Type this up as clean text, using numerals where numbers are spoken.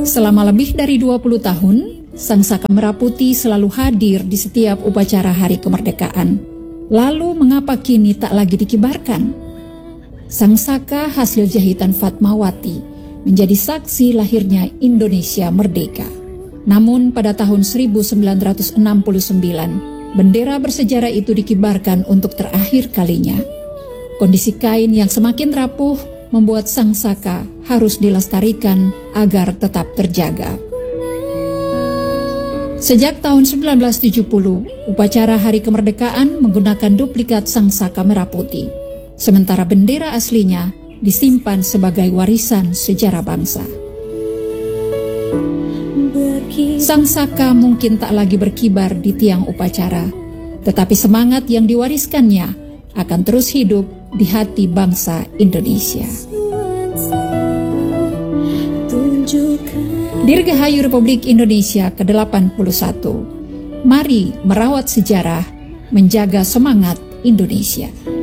Selama lebih dari 20 tahun, Sangsaka Merah Putih selalu hadir di setiap upacara Hari Kemerdekaan. Lalu mengapa kini tak lagi dikibarkan? Sangsaka hasil jahitan Fatmawati menjadi saksi lahirnya Indonesia merdeka. Namun pada tahun 1969, bendera bersejarah itu dikibarkan untuk terakhir kalinya. Kondisi kain yang semakin rapuh membuat Sangsaka harus dilestarikan agar tetap terjaga. Sejak tahun 1970, upacara Hari Kemerdekaan menggunakan duplikat Sangsaka Merah Putih, sementara bendera aslinya disimpan sebagai warisan sejarah bangsa. Sangsaka mungkin tak lagi berkibar di tiang upacara, tetapi semangat yang diwariskannya akan terus hidup di hati bangsa Indonesia. Dirgahayu Republik Indonesia ke-81. Mari merawat sejarah, menjaga semangat Indonesia.